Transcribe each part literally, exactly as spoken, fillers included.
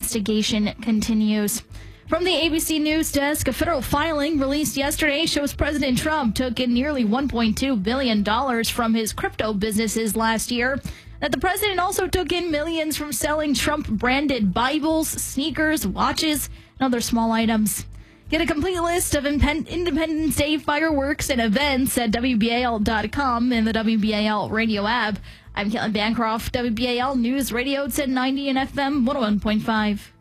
investigation continues. From the A B C News Desk, a federal filing released yesterday shows President Trump took in nearly one point two billion dollars from his crypto businesses last year. That the president also took in millions from selling Trump-branded Bibles, sneakers, watches, and other small items. Get a complete list of Independence Day fireworks and events at W B A L dot com and the W B A L radio app. I'm Caitlin Bancroft, W B A L News Radio ten ninety and F M one oh one point five.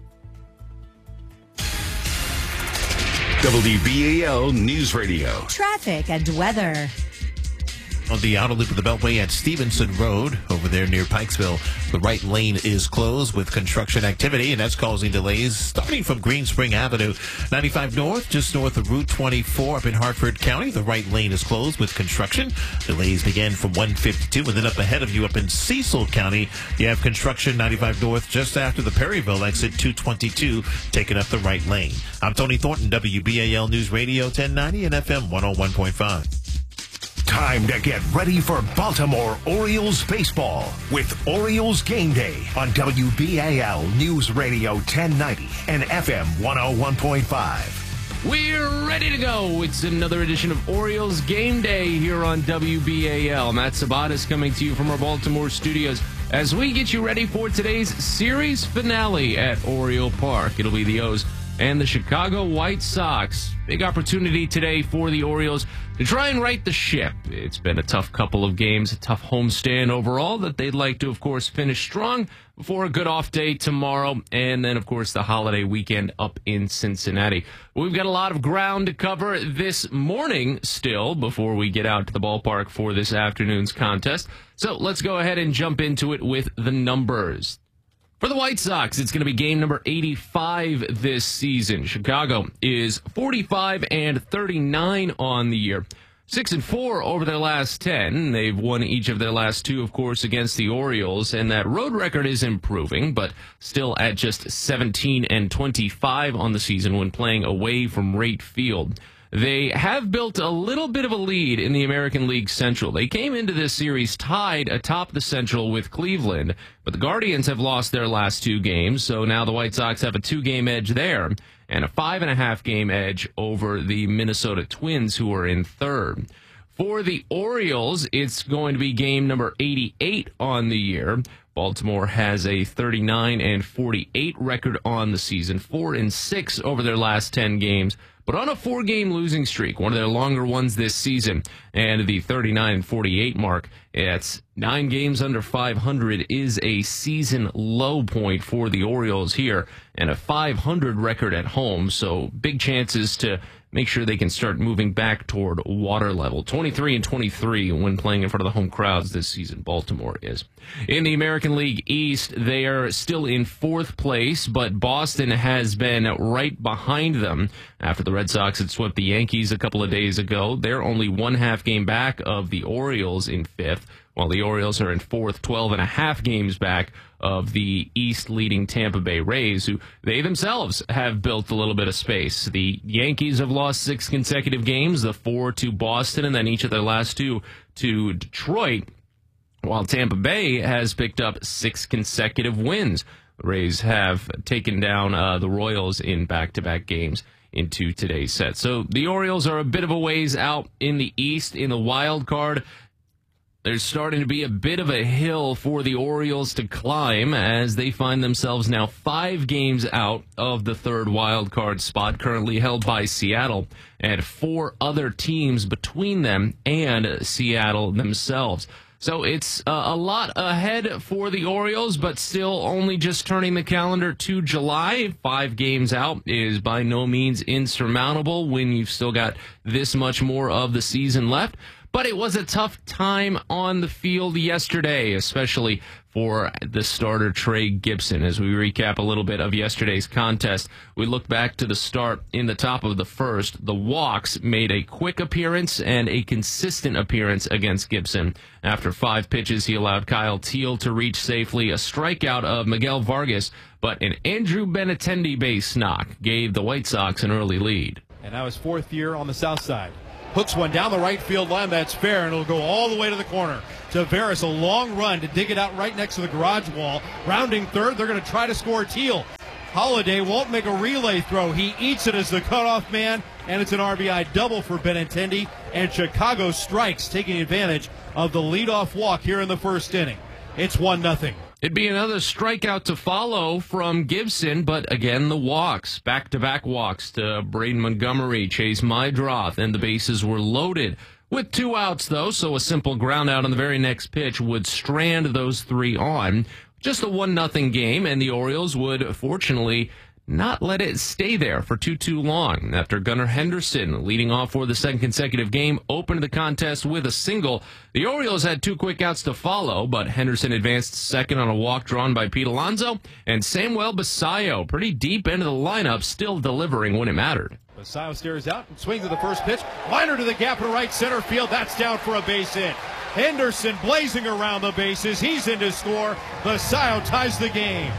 W B A L News Radio. Traffic and weather. On the outer loop of the Beltway at Stevenson Road, over there near Pikesville, the right lane is closed with construction activity, and that's causing delays starting from Green Spring Avenue. ninety-five North, just north of Route twenty-four up in Hartford County. The right lane is closed with construction. Delays begin from one fifty-two, and then up ahead of you up in Cecil County, you have construction ninety-five North just after the Perryville exit, two twenty-two, taking up the right lane. I'm Tony Thornton, W B A L News Radio ten ninety and F M one oh one point five. Time to get ready for Baltimore Orioles baseball with Orioles Game Day on W B A L News Radio ten ninety and F M one oh one point five. We're ready to go. It's another edition of Orioles Game Day here on W B A L. Matt Sabatis coming to you from our Baltimore studios as we get you ready for today's series finale at Oriole Park. It'll be the O's and the Chicago White Sox. Big opportunity today for the Orioles to try and right the ship. It's been a tough couple of games, a tough homestand overall that they'd like to, of course, finish strong before a good off day tomorrow, and then, of course, the holiday weekend up in Cincinnati. We've got a lot of ground to cover this morning still before we get out to the ballpark for this afternoon's contest. So let's go ahead and jump into it with the numbers. For the White Sox, it's going to be game number eighty-five this season. Chicago is forty-five and thirty-nine on the year. Six and four over their last ten. They've won each of their last two, of course, against the Orioles, and that road record is improving, but still at just seventeen and twenty-five on the season when playing away from Rate Field. They have built a little bit of a lead in the American League Central. They came into this series tied atop the Central with Cleveland, but the Guardians have lost their last two games, so now the White Sox have a two-game edge there and a five-and-a-half game edge over the Minnesota Twins, who are in third. For the Orioles, it's going to be game number eighty-eight on the year. Baltimore has a thirty-nine and forty-eight record on the season, four and six over their last ten games, but on a four-game losing streak, one of their longer ones this season. And the thirty-nine and forty-eight mark, it's nine games under five hundred, is a season low point for the Orioles here, and a five hundred record at home, so big chances to make sure they can start moving back toward water level. twenty-three and twenty-three when playing in front of the home crowds this season, Baltimore is. In the American League East, they are still in fourth place, but Boston has been right behind them after the Red Sox had swept the Yankees a couple of days ago. They're only one half game back of the Orioles in fifth, while the Orioles are in fourth, twelve and a half games back of the East leading Tampa Bay Rays, who they themselves have built a little bit of space. The Yankees have lost six consecutive games, the four to Boston, and then each of their last two to Detroit, while Tampa Bay has picked up six consecutive wins. The Rays have taken down uh, the Royals in back-to-back games into today's set. So the Orioles are a bit of a ways out in the East in the wild card. There's starting to be a bit of a hill for the Orioles to climb as they find themselves now five games out of the third wild card spot, currently held by Seattle, and four other teams between them and Seattle themselves. So it's uh, a lot ahead for the Orioles, but still only just turning the calendar to July. Five games out is by no means insurmountable when you've still got this much more of the season left. But it was a tough time on the field yesterday, especially for the starter Trey Gibson. As we recap a little bit of yesterday's contest, we look back to the start in the top of the first. The walks made a quick appearance and a consistent appearance against Gibson. After five pitches, he allowed Kyle Teal to reach safely, a strikeout of Miguel Vargas, but an Andrew Benintendi base knock gave the White Sox an early lead. And now his fourth year on the south side. Hooks one down the right field line. That's fair, and it'll go all the way to the corner. Tavares, a long run to dig it out right next to the garage wall. Rounding third, they're going to try to score Teal. Holiday won't make a relay throw. He eats it as the cutoff man, and it's an R B I double for Benintendi. And Chicago strikes, taking advantage of the leadoff walk here in the first inning. It's one nothing. It'd be another strikeout to follow from Gibson, but again, the walks, back-to-back walks to Braden Montgomery, Chase Mydroth, and the bases were loaded. With two outs, though, so a simple ground out on the very next pitch would strand those three on. Just a one nothing game, and the Orioles would, fortunately, not let it stay there for too, too long. After Gunnar Henderson, leading off for the second consecutive game, opened the contest with a single. The Orioles had two quick outs to follow, but Henderson advanced second on a walk drawn by Pete Alonso, and Samuel Basallo, pretty deep into the lineup, still delivering when it mattered. Basallo stares out and swings at the first pitch. Liner to the gap in right center field. That's down for a base hit. Henderson blazing around the bases. He's in to score. Basallo ties the game.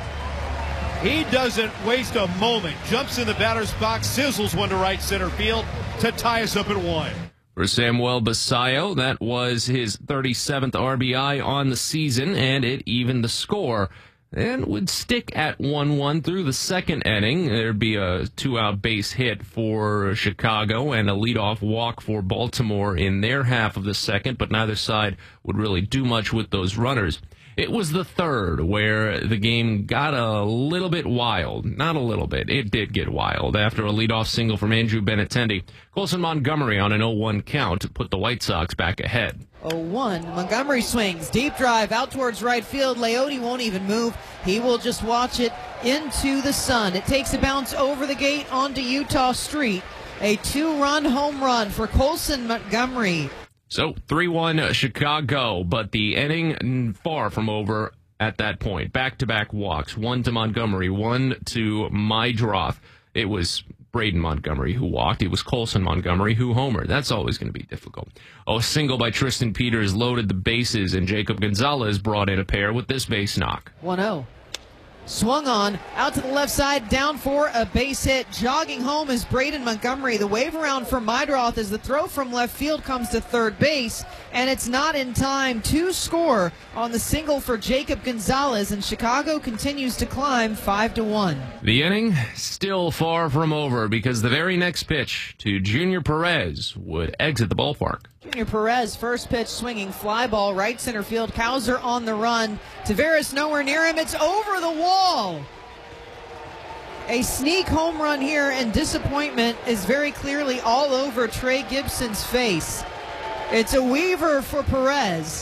He doesn't waste a moment. Jumps in the batter's box, sizzles one to right center field to tie us up at one. For Samuel Basallo, that was his thirty-seventh R B I on the season, and it evened the score. And would stick at one one through the second inning. There'd be a two-out base hit for Chicago and a leadoff walk for Baltimore in their half of the second, but neither side would really do much with those runners. It was the third where the game got a little bit wild. Not a little bit. It did get wild. After a leadoff single from Andrew Benintendi, Colson Montgomery on an oh one count put the White Sox back ahead. oh one. Montgomery swings. Deep drive out towards right field. Leote won't even move. He will just watch it into the sun. It takes a bounce over the gate onto Utah Street. A two-run home run for Colson Montgomery. So, three one Chicago, but the inning far from over at that point. Back-to-back walks, one to Montgomery, one to Mydroth. It was Braden Montgomery who walked. It was Colson Montgomery who homered. That's always going to be difficult. Oh, a single by Tristan Peters loaded the bases, and Jacob Gonzalez brought in a pair with this base knock. one oh. Swung on, out to the left side, down for a base hit. Jogging home is Braden Montgomery. The wave around for Mydroth as the throw from left field comes to third base, and it's not in time to score on the single for Jacob Gonzalez, and Chicago continues to climb five to one. The inning still far from over because the very next pitch to Junior Perez would exit the ballpark. Junior Perez, first pitch swinging, fly ball, right center field. Kowser on the run. Taveras nowhere near him. It's over the wall. A sneak home run here, and disappointment is very clearly all over Trey Gibson's face. It's a weaver for Perez.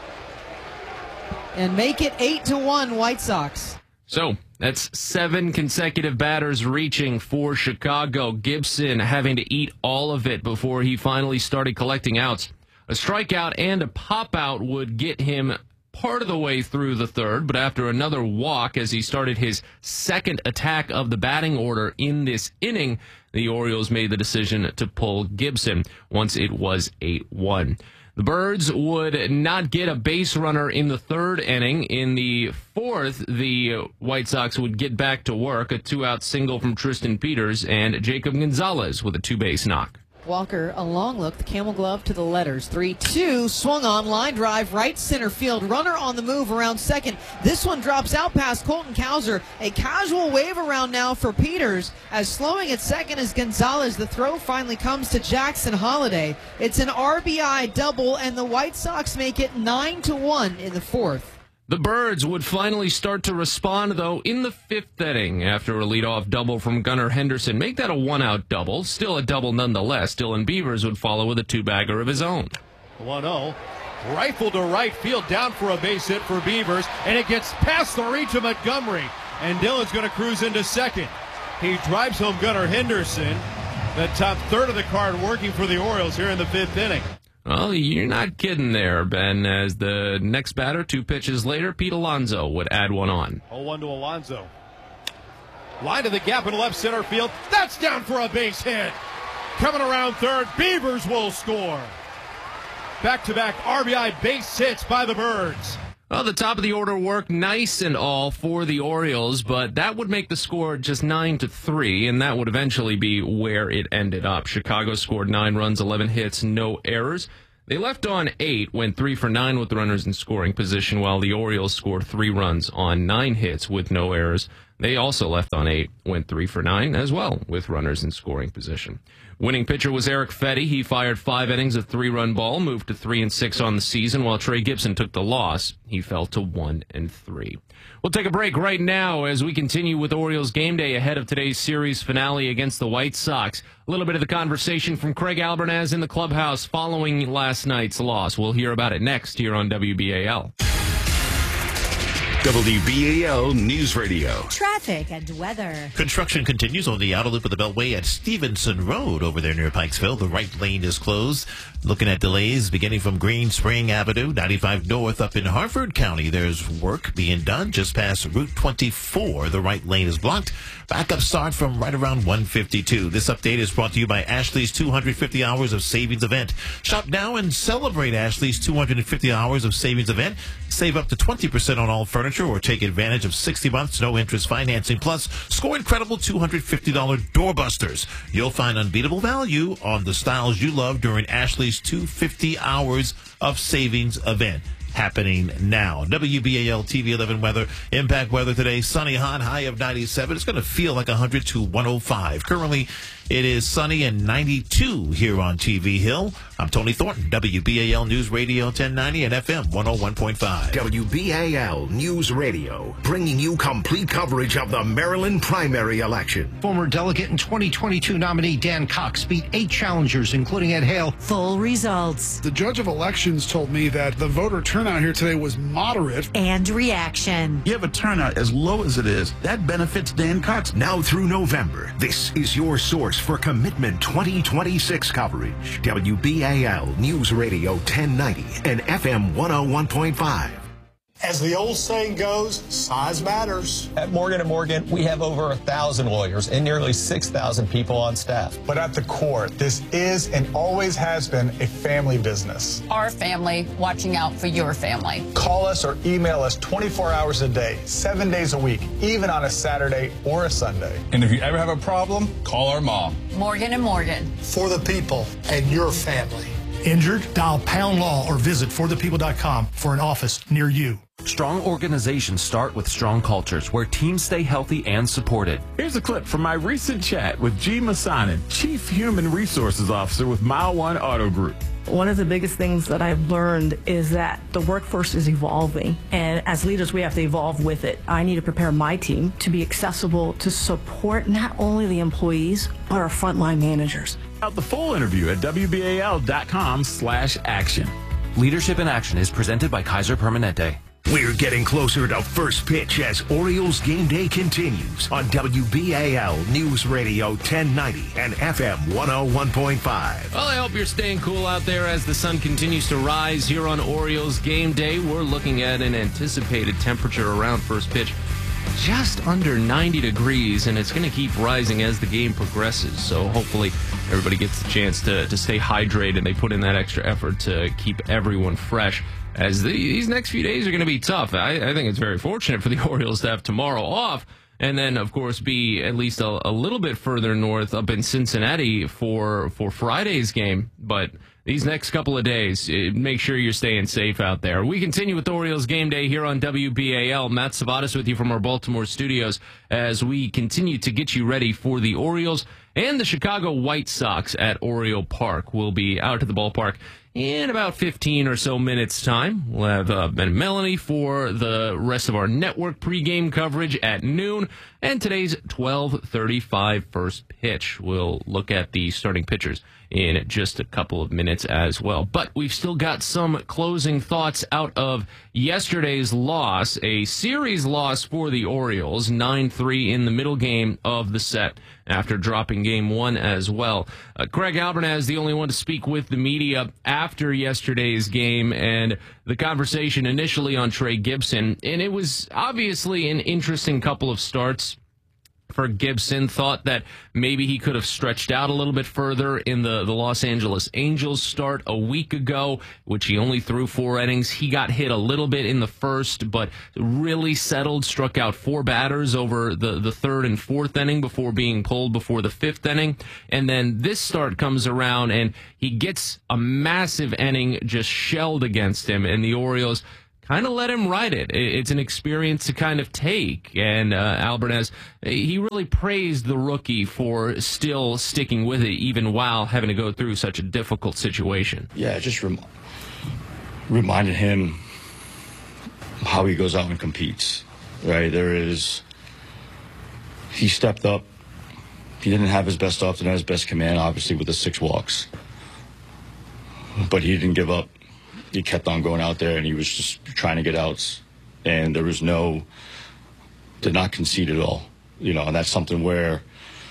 And make it eight to one White Sox. So, that's seven consecutive batters reaching for Chicago. Gibson having to eat all of it before he finally started collecting outs. A strikeout and a pop-out would get him part of the way through the third, but after another walk as he started his second attack of the batting order in this inning, the Orioles made the decision to pull Gibson once it was eight one. The Birds would not get a base runner in the third inning. In the fourth, the White Sox would get back to work. A two-out single from Tristan Peters and Jacob Gonzalez with a two-base knock. Walker, a long look, the camel glove to the letters. three two, swung on, line drive, right center field. Runner on the move around second. This one drops out past Colton Kowser. A casual wave around now for Peters, as slowing at second is Gonzalez. The throw finally comes to Jackson Holiday. It's an R B I double, and the White Sox make it nine to one in the fourth. The Birds would finally start to respond, though, in the fifth inning after a leadoff double from Gunnar Henderson. Make that a one-out double. Still a double nonetheless. Dylan Beavers would follow with a two-bagger of his own. one oh. Rifle to right field, down for a base hit for Beavers, and it gets past the reach of Montgomery. And Dylan's going to cruise into second. He drives home Gunnar Henderson. The top third of the card working for the Orioles here in the fifth inning. Well, you're not kidding there, Ben, as the next batter, two pitches later, Pete Alonso would add one on. oh one to Alonso. Line to the gap in left center field. That's down for a base hit. Coming around third, Beavers will score. Back-to-back R B I base hits by the Birds. Well, the top of the order worked nice and all for the Orioles, but that would make the score just nine to three, and that would eventually be where it ended up. Chicago scored nine runs, eleven hits, no errors. They left on eight, went three for nine with runners in scoring position, while the Orioles scored three runs on nine hits with no errors. They also left on eight, went three for nine as well with runners in scoring position. Winning pitcher was Eric Fetty. He fired five innings of three-run ball, moved to three and six on the season, while Trey Gibson took the loss. He fell to one and three. We'll take a break right now as we continue with Orioles game day ahead of today's series finale against the White Sox. A little bit of the conversation from Craig Albernaz in the clubhouse following last night's loss. We'll hear about it next here on W B A L. W B A L News Radio. Traffic and weather. Construction continues on the outer loop of the Beltway at Stevenson Road over there near Pikesville. The right lane is closed. Looking at delays beginning from Green Spring Avenue, ninety-five North up in Harford County. There's work being done just past Route twenty-four. The right lane is blocked. Backup start from right around one fifty-two. This update is brought to you by Ashley's two hundred fifty Hours of Savings event. Shop now and celebrate Ashley's two hundred fifty Hours of Savings event. Save up to twenty percent on all furniture or take advantage of sixty months no interest financing. Plus, score incredible two hundred fifty dollars doorbusters. You'll find unbeatable value on the styles you love during Ashley's two hundred fifty Hours of Savings event. Happening now. W B A L T V eleven weather. Impact weather today. Sunny, hot, high of ninety-seven. It's going to feel like one hundred to one oh five. Currently, it is sunny and ninety-two here on T V Hill. I'm Tony Thornton, W B A L News Radio ten ninety and F M one oh one point five. W B A L News Radio, bringing you complete coverage of the Maryland primary election. Former delegate and twenty twenty-two nominee Dan Cox beat eight challengers, including Ed Hale. Full results. The judge of elections told me that the voter turnout here today was moderate. And reaction. You have a turnout as low as it is. That benefits Dan Cox. Now through November, this is your source for Commitment twenty twenty-six coverage. W B A L News Radio ten ninety and F M one oh one point five. As the old saying goes, size matters. At Morgan and Morgan, we have over a thousand lawyers and nearly six thousand people on staff. But at the core, this is and always has been a family business. Our family watching out for your family. Call us or email us twenty-four hours a day, seven days a week, even on a Saturday or a Sunday. And if you ever have a problem, call our mom. Morgan and Morgan. For the people and your family. Injured? Dial Pound Law or visit for the people dot com for an office near you. Strong organizations start with strong cultures where teams stay healthy and supported. Here's a clip from my recent chat with G. Masanin, Chief Human Resources Officer with Mile One Auto Group. One of the biggest things that I've learned is that the workforce is evolving, and as leaders we have to evolve with it. I need to prepare my team to be accessible to support not only the employees, but our frontline managers. Out the full interview at W B A L dot com slash action. Leadership in Action is presented by Kaiser Permanente. We're getting closer to first pitch as Orioles game day continues on W B A L News Radio ten ninety and F M one oh one point five. Well, I hope you're staying cool out there as the sun continues to rise here on Orioles game day. We're looking at an anticipated temperature around first pitch just under ninety degrees, and it's going to keep rising as the game progresses. So hopefully everybody gets the chance to, to stay hydrated. They put in that extra effort to keep everyone fresh, as the, these next few days are going to be tough. I, I think it's very fortunate for the Orioles to have tomorrow off, and then, of course, be at least a, a little bit further north up in Cincinnati for, for Friday's game. But these next couple of days, eh, make sure you're staying safe out there. We continue with Orioles game day here on W B A L. Matt Savadas with you from our Baltimore studios as we continue to get you ready for the Orioles and the Chicago White Sox at Oriole Park. We'll be out to the ballpark in about fifteen or so minutes' time. We'll have uh, Ben and Melanie for the rest of our network pregame coverage at noon. And today's twelve thirty-five first pitch. We'll look at the starting pitchers in just a couple of minutes as well. But we've still got some closing thoughts out of yesterday's loss, a series loss for the Orioles, nine three in the middle game of the set after dropping game one as well. Uh, Craig Albernaz, the only one to speak with the media after yesterday's game, and the conversation initially on Trey Gibson. And it was obviously an interesting couple of starts for Gibson. Thought that maybe he could have stretched out a little bit further in the, the Los Angeles Angels start a week ago, which he only threw four innings. He got hit a little bit in the first, but really settled, struck out four batters over the, the third and fourth inning before being pulled before the fifth inning. And then this start comes around, and he gets a massive inning just shelled against him, and the Orioles kind of let him ride it. It's an experience to kind of take. And uh, Albarnez, he really praised the rookie for still sticking with it, even while having to go through such a difficult situation. Yeah, it just rem- reminded him how he goes out and competes, right? There is, he stepped up. He didn't have his best stuff, didn't have his best command, obviously, with the six walks. But he didn't give up. He kept on going out there, and he was just trying to get outs. And there was no, did not concede at all. You know, and that's something where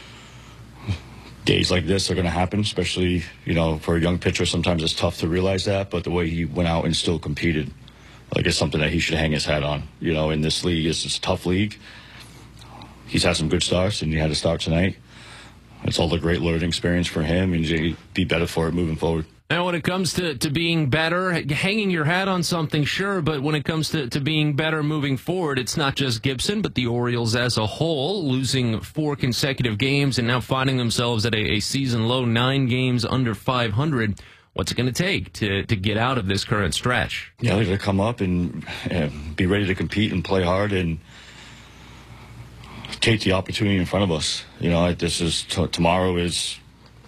days like this are going to happen, especially, you know, for a young pitcher, sometimes it's tough to realize that. But the way he went out and still competed, like, it's something that he should hang his hat on. You know, in this league, it's, it's a tough league. He's had some good starts, and he had a start tonight. It's all a great learning experience for him, and he'll be better for it moving forward. Now, when it comes to, to being better, hanging your hat on something, sure, but when it comes to, to being better moving forward, it's not just Gibson, but the Orioles as a whole, losing four consecutive games and now finding themselves at a, a season low nine games under five hundred. What's it going to take to, to get out of this current stretch? Yeah, they're going to come up and, and be ready to compete and play hard and take the opportunity in front of us. You know, this is t- tomorrow is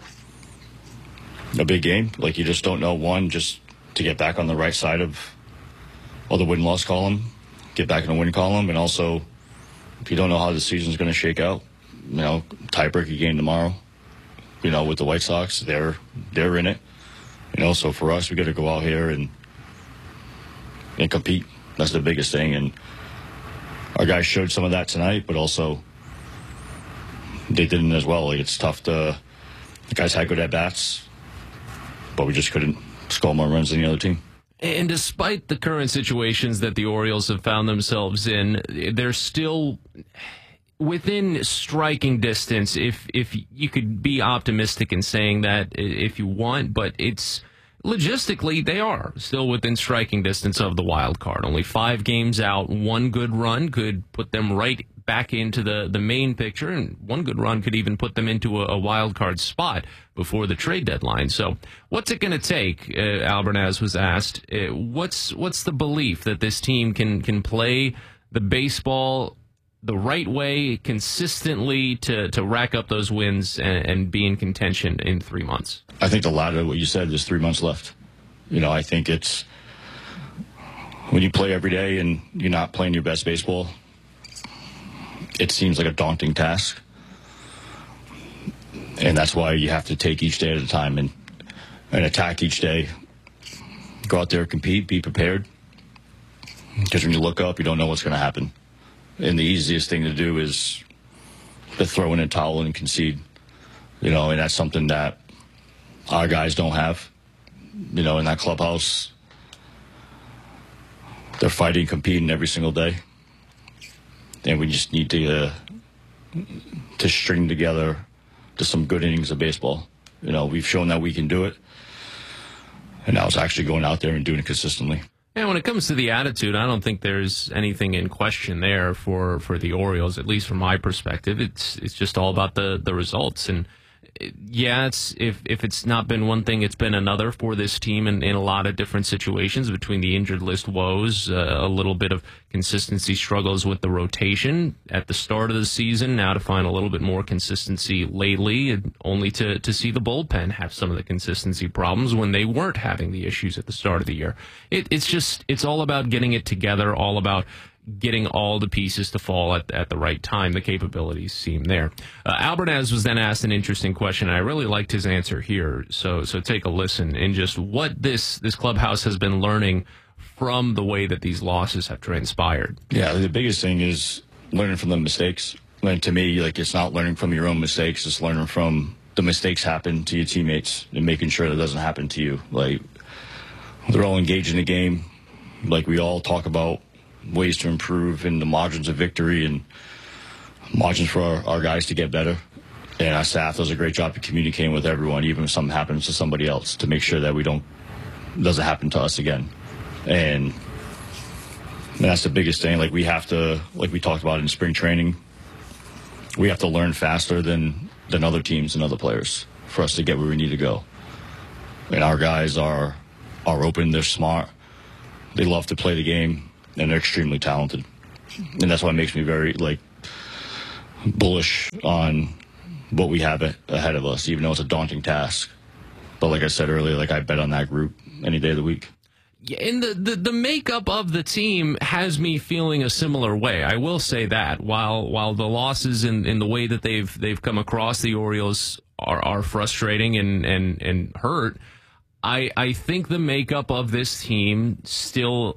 a big game. Like, you just don't know, one, just to get back on the right side of or the win-loss column, get back in the win column, and also if you don't know how the season's going to shake out, you know, tiebreaker game tomorrow, you know, with the White Sox, they're they're in it. You know, so for us, we got to go out here and and compete. That's the biggest thing, and our guys showed some of that tonight, but also they didn't as well. Like, it's tough to, the guys had good at-bats, but we just couldn't score more runs than the other team. And despite the current situations that the Orioles have found themselves in, they're still within striking distance, if if you could be optimistic in saying that if you want, but it's logistically they are still within striking distance of the wild card. Only five games out, one good run could put them right back into the, the main picture, and one good run could even put them into a, a wild card spot before the trade deadline. So what's it going to take? Uh, Albarnez was asked, uh, what's what's the belief that this team can can play the baseball the right way consistently to, to rack up those wins and, and be in contention in three months? I think the latter, what you said, there's three months left. You know, I think it's when you play every day and you're not playing your best baseball, it seems like a daunting task. And that's why you have to take each day at a time and, and attack each day. Go out there, compete, be prepared. Because when you look up, you don't know what's going to happen. And the easiest thing to do is to throw in a towel and concede. You know, and that's something that our guys don't have. You know, in that clubhouse, they're fighting, competing every single day. And we just need to uh, to string together to some good innings of baseball. You know, we've shown that we can do it. And now it's actually going out there and doing it consistently. And when it comes to the attitude, I don't think there's anything in question there for, for the Orioles, at least from my perspective. It's it's just all about the, the results. And yeah, it's if if it's not been one thing, it's been another for this team in, in a lot of different situations, between the injured list woes, uh, a little bit of consistency struggles with the rotation at the start of the season, now to find a little bit more consistency lately, and only to, to see the bullpen have some of the consistency problems when they weren't having the issues at the start of the year. It, it's just, it's all about getting it together, all about getting all the pieces to fall at, at the right time. The capabilities seem there. Uh, Albarnez was then asked an interesting question, and I really liked his answer here. So so take a listen in just what this, this clubhouse has been learning from the way that these losses have transpired. Yeah, the biggest thing is learning from the mistakes. And to me, like, it's not learning from your own mistakes, it's learning from the mistakes happen to your teammates and making sure that doesn't happen to you. Like, they're all engaged in the game. Like, we all talk about ways to improve and the margins of victory and margins for our, our guys to get better. And our staff does a great job of communicating with everyone, even if something happens to somebody else, to make sure that we don't, it doesn't happen to us again. And, and that's the biggest thing. Like, we have to, like we talked about in spring training, we have to learn faster than, than other teams and other players for us to get where we need to go. And our guys are, are open, they're smart. they love to play the game, and they're extremely talented. And that's why it makes me very, like, bullish on what we have ahead of us, even though it's a daunting task. But like I said earlier, like I bet on that group any day of the week. Yeah, and the, the, the makeup of the team has me feeling a similar way. I will say that while while the losses in, in the way that they've they've come across the Orioles are, are frustrating and, and, and hurt, I I think the makeup of this team still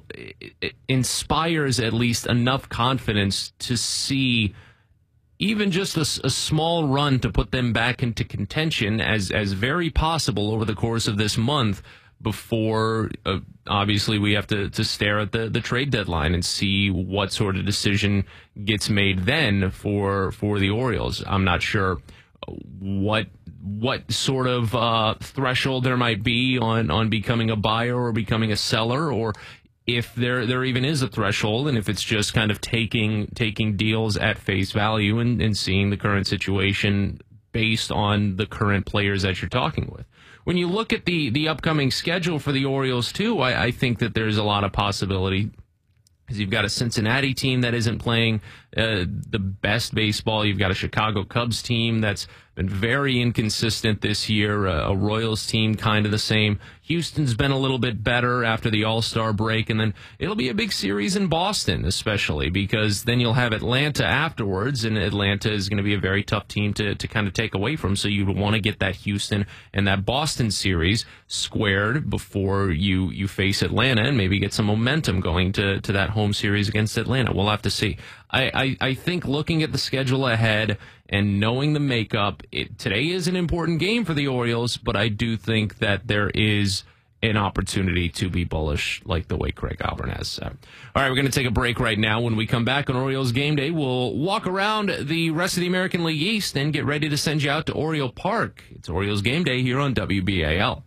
inspires at least enough confidence to see even just a, a small run to put them back into contention as as very possible over the course of this month before uh, obviously we have to, to stare at the, the trade deadline and see what sort of decision gets made then for for the Orioles. I'm not sure what what sort of uh, threshold there might be on, on becoming a buyer or becoming a seller, or if there there even is a threshold, and if it's just kind of taking taking deals at face value and, and seeing the current situation based on the current players that you're talking with. When you look at the, the upcoming schedule for the Orioles, too, I, I think that there's a lot of possibility. Because you've got a Cincinnati team that isn't playing uh, the best baseball. You've got a Chicago Cubs team that's been very inconsistent this year. Uh, a Royals team kind of the same. Houston's been a little bit better after the All-Star break. And then it'll be a big series in Boston, especially, because then you'll have Atlanta afterwards. And Atlanta is going to be a very tough team to, to kind of take away from. So you want to get that Houston and that Boston series squared before you, you face Atlanta and maybe get some momentum going to, to that home series against Atlanta. We'll have to see. I, I, I think looking at the schedule ahead and knowing the makeup, it, today is an important game for the Orioles, but I do think that there is an opportunity to be bullish like the way Craig Albert has said. All right, we're going to take a break right now. When we come back on Orioles Game Day, we'll walk around the rest of the American League East and get ready to send you out to Oriole Park. It's Orioles Game Day here on W B A L.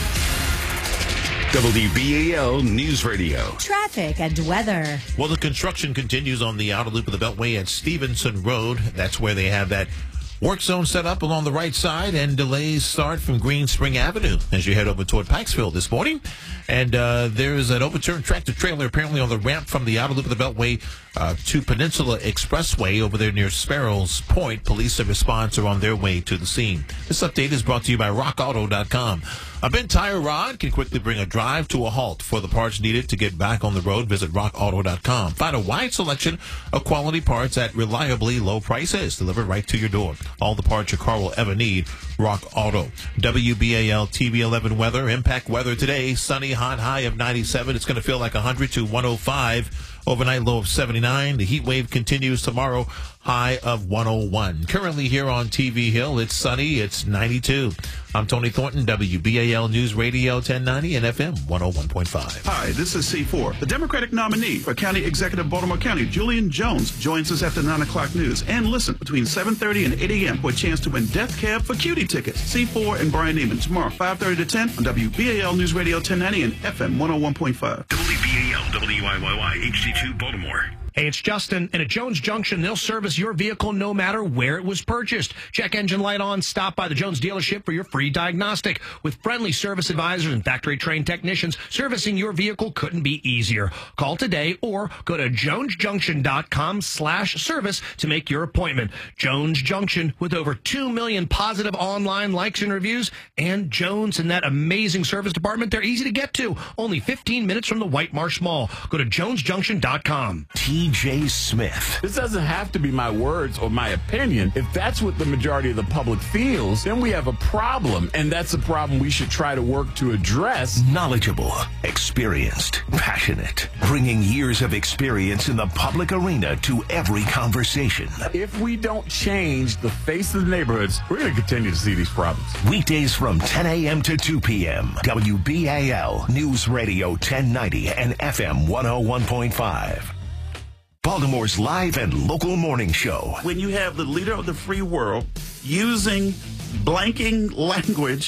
W B A L News Radio. Traffic and weather. Well, the construction continues on the outer loop of the Beltway at Stevenson Road. That's where they have that work zone set up along the right side, and delays start from Green Spring Avenue as you head over toward Pikesville this morning. And uh, there's an overturned tractor trailer apparently on the ramp from the outer loop of the Beltway uh, to Peninsula Expressway over there near Sparrows Point. Police and response are on their way to the scene. This update is brought to you by rock auto dot com. A bent tire rod can quickly bring a drive to a halt. For the parts needed to get back on the road, visit rock auto dot com. Find a wide selection of quality parts at reliably low prices delivered right to your door. All the parts your car will ever need. Rock Auto. W B A L T V eleven weather. Impact weather today. Sunny, hot, high of ninety-seven. It's going to feel like one hundred to one oh five. Overnight low of seventy-nine. The heat wave continues tomorrow. High of one oh one. Currently here on T V Hill, it's sunny. It's ninety-two. I'm Tony Thornton, W B A L News Radio ten ninety and F M one oh one point five. Hi, this is C four. The Democratic nominee for County Executive Baltimore County, Julian Jones, joins us after nine o'clock news. And listen, between seven thirty and eight a.m. for a chance to win Death Cab for Cutie tickets. C four and Brian Neiman tomorrow, five thirty to ten on W B A L News Radio ten ninety and F M one oh one point five. W B A L W I Y Y H D two Baltimore. Hey, it's Justin, and at Jones Junction, they'll service your vehicle no matter where it was purchased. Check engine light on, stop by the Jones dealership for your free diagnostic. With friendly service advisors and factory-trained technicians, servicing your vehicle couldn't be easier. Call today or go to jones junction dot com slash service to make your appointment. Jones Junction, with over two million positive online likes and reviews, and Jones and that amazing service department, they're easy to get to. Only fifteen minutes from the White Marsh Mall. Go to jones junction dot com. T J Smith. This doesn't have to be my words or my opinion. If that's what the majority of the public feels, then we have a problem, and that's a problem we should try to work to address. Knowledgeable, experienced, passionate, bringing years of experience in the public arena to every conversation. If we don't change the face of the neighborhoods, we're going to continue to see these problems. Weekdays from ten a.m. to two p.m. W B A L News Radio ten ninety and F M one oh one point five. Baltimore's live and local morning show. When you have the leader of the free world using blanking language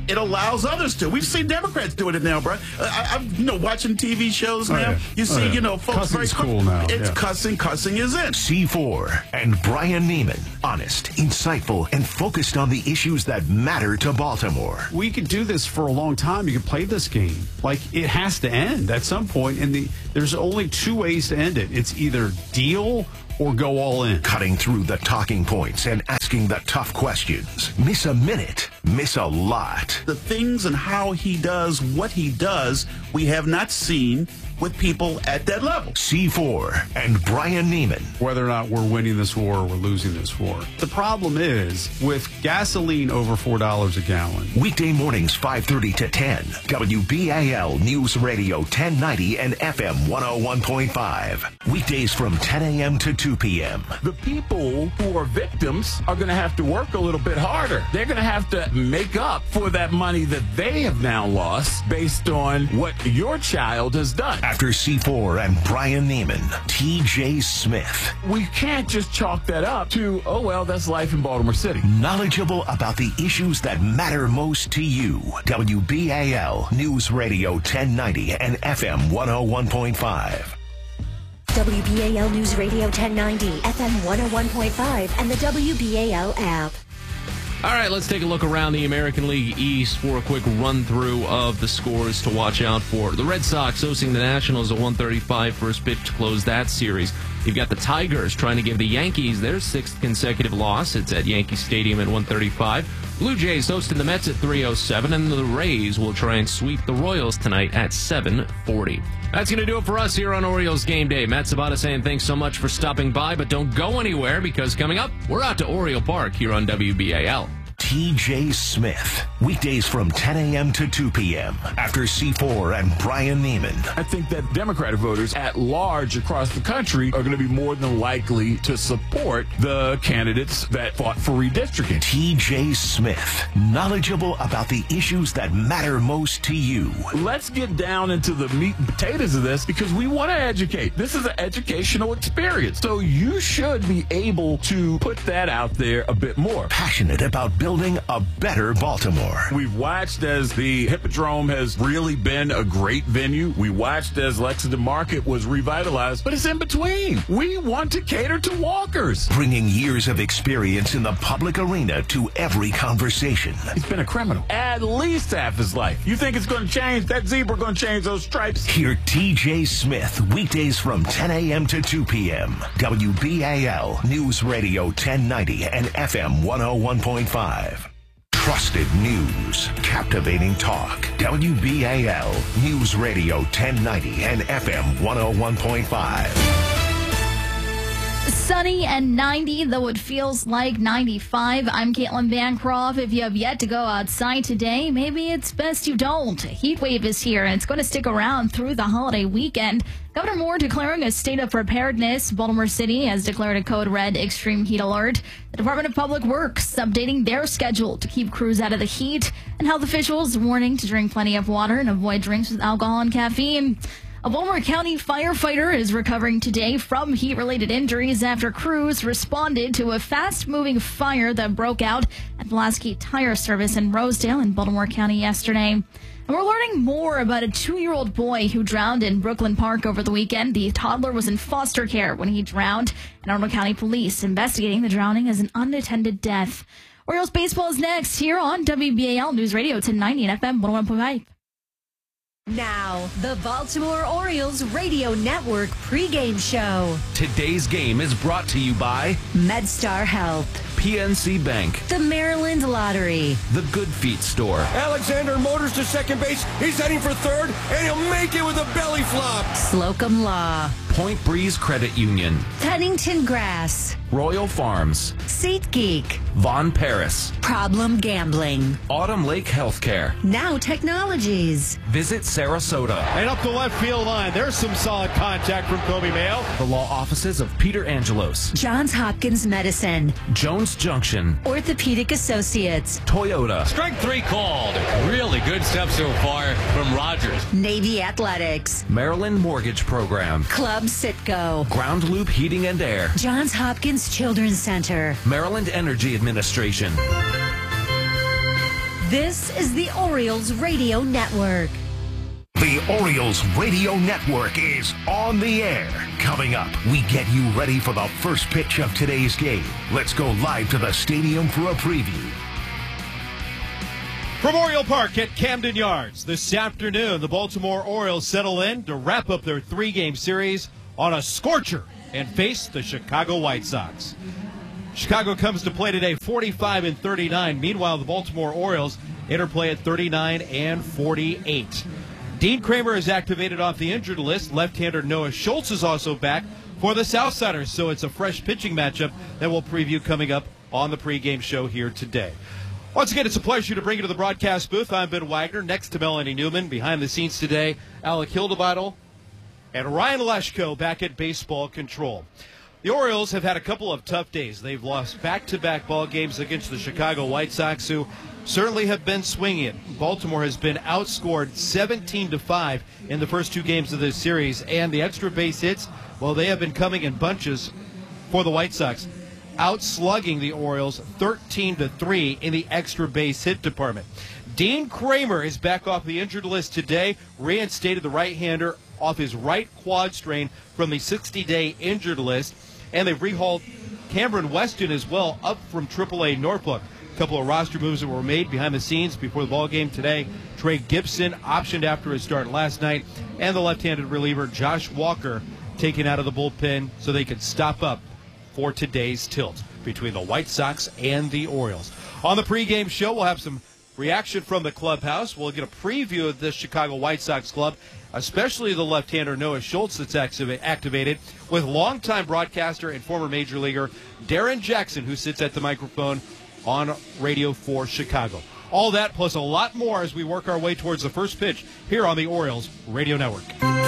it allows others to. We've seen Democrats doing it now, bro. I, I'm, you know, watching T V shows now. Oh, yeah. You see, oh, yeah. you know, folks Cussing's very cool now. It's yeah. cussing. Cussing is it. C four and Brian Neiman. Honest, insightful, and focused on the issues that matter to Baltimore. We could do this for a long time. You could play this game. Like, it has to end at some point, and the, there's only two ways to end it. It's either deal or go all in. Cutting through the talking points and asking the tough questions. Miss a minute, miss a lot. The things and how he does what he does, we have not seen with people at that level. C four and Brian Neiman. Whether or not we're winning this war or we're losing this war. The problem is, with gasoline over four dollars a gallon. Weekday mornings five thirty to ten. W B A L News Radio ten ninety and F M one oh one point five. Weekdays from ten a.m. to two p.m. The people who are victims are going to have to work a little bit harder. They're going to have to make up for that money that they have now lost based on what your child has done. After C four and Brian Neiman, T J Smith. We can't just chalk that up to, oh, well, that's life in Baltimore City. Knowledgeable about the issues that matter most to you. W B A L News Radio ten ninety and F M one oh one point five. W B A L News Radio ten ninety, F M one oh one point five, and the W B A L app. All right, let's take a look around the American League East for a quick run-through of the scores to watch out for. The Red Sox hosting the Nationals at one thirty-five, first pitch to close that series. You've got the Tigers trying to give the Yankees their sixth consecutive loss. It's at Yankee Stadium at one thirty-five. Blue Jays hosting the Mets at three oh seven, and the Rays will try and sweep the Royals tonight at seven forty. That's going to do it for us here on Orioles Game Day. Matt Sabata saying thanks so much for stopping by, but don't go anywhere because coming up, we're out to Oriole Park here on W B A L. T J Smith. Weekdays from ten a.m. to two p.m. After C four and Brian Neiman. I think that Democratic voters at large across the country are going to be more than likely to support the candidates that fought for redistricting. T J Smith. Knowledgeable about the issues that matter most to you. Let's get down into the meat and potatoes of this because we want to educate. This is an educational experience. So you should be able to put that out there a bit more. Passionate about building a better Baltimore. We've watched as the Hippodrome has really been a great venue. We watched as Lexington Market was revitalized, but it's in between. We want to cater to walkers. Bringing years of experience in the public arena to every conversation. He's been a criminal at least half his life. You think it's going to change? That zebra going to change those stripes? Hear T J Smith weekdays from ten a.m. to two p.m. W B A L News Radio ten ninety and F M one oh one point five. Trusted news, captivating talk. W B A L News Radio ten ninety and F M one oh one point five. Sunny and ninety, though it feels like ninety-five. I'm Caitlin Bancroft. If you have yet to go outside today, maybe it's best you don't. A heat wave is here, and it's going to stick around through the holiday weekend. Governor Moore declaring a state of preparedness. Baltimore City has declared a code red extreme heat alert. The Department of Public Works updating their schedule to keep crews out of the heat, and health officials warning to drink plenty of water and avoid drinks with alcohol and caffeine. A Baltimore County firefighter is recovering today from heat-related injuries after crews responded to a fast-moving fire that broke out at Pulaski Tire Service in Rosedale in Baltimore County yesterday. And we're learning more about a two-year-old boy who drowned in Brooklyn Park over the weekend. The toddler was in foster care when he drowned, and Arnold County Police investigating the drowning as an unattended death. Orioles baseball is next here on W B A L News Radio ten ninety and F M one oh one point five. Now, the Baltimore Orioles Radio Network pregame show. Today's game is brought to you by MedStar Health, P N C Bank, the Maryland Lottery, the Good Feet Store. Alexander Motors to second base. He's heading for third, and he'll make it with a belly flop. Slocum Law, Point Breeze Credit Union, Pennington Grass, Royal Farms, SeatGeek, Von Paris, Problem Gambling, Autumn Lake Healthcare, Now Technologies. Visit Sarasota. And up the left field line, there's some solid contact from Kobe Mayo. The law offices of Peter Angelos, Johns Hopkins Medicine, Jones Junction, Orthopedic Associates, Toyota. Strike three called. Really good stuff so far from Rogers. Navy Athletics, Maryland Mortgage Program, Club Sitco, Ground Loop Heating and Air, Johns Hopkins Children's Center, Maryland Energy Administration. This is the Orioles Radio Network. The Orioles Radio Network is on the air. Coming up, we get you ready for the first pitch of today's game. Let's go live to the stadium for a preview. From Oriole Park at Camden Yards, this afternoon, the Baltimore Orioles settle in to wrap up their three-game series on a scorcher and face the Chicago White Sox. Chicago comes to play today forty-five and thirty-nine. Meanwhile, the Baltimore Orioles interplay at thirty-nine and forty-eight. Dean Kramer is activated off the injured list. Left-hander Noah Schultz is also back for the Southsiders, so it's a fresh pitching matchup that we'll preview coming up on the pregame show here today. Once again, it's a pleasure to bring you to the broadcast booth. I'm Ben Wagner, next to Melanie Newman. Behind the scenes today, Alec Hildebeitel and Ryan Leshko back at baseball control. The Orioles have had a couple of tough days. They've lost back-to-back ball games against the Chicago White Sox, who certainly have been swinging it. Baltimore has been outscored seventeen to five in the first two games of this series, and the extra base hits, well, they have been coming in bunches for the White Sox, outslugging the Orioles thirteen to three in the extra base hit department. Dean Kramer is back off the injured list today, reinstated the right-hander off his right quad strain from the sixty-day injured list, and they've rehauled Cameron Weston as well up from triple A Norfolk. A couple of roster moves that were made behind the scenes before the ball game today. Trey Gibson optioned after his start last night, and the left-handed reliever Josh Walker taken out of the bullpen so they could stop up for today's tilt between the White Sox and the Orioles. On the pregame show, we'll have some reaction from the clubhouse. We'll get a preview of the Chicago White Sox club, especially the left-hander Noah Schultz that's activated, with longtime broadcaster and former major leaguer Darren Jackson, who sits at the microphone on Radio for Chicago. All that plus a lot more as we work our way towards the first pitch here on the Orioles Radio Network.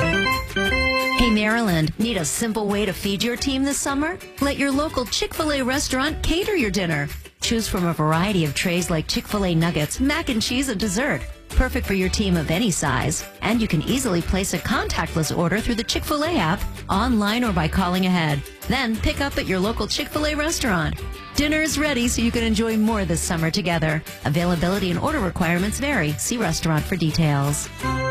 Hey, Maryland, need a simple way to feed your team this summer? Let your local Chick-fil-A restaurant cater your dinner. Choose from a variety of trays like Chick-fil-A nuggets, mac and cheese, and dessert. Perfect for your team of any size. And you can easily place a contactless order through the Chick-fil-A app, online or by calling ahead. Then pick up at your local Chick-fil-A restaurant. Dinner is ready so you can enjoy more this summer together. Availability and order requirements vary. See restaurant for details.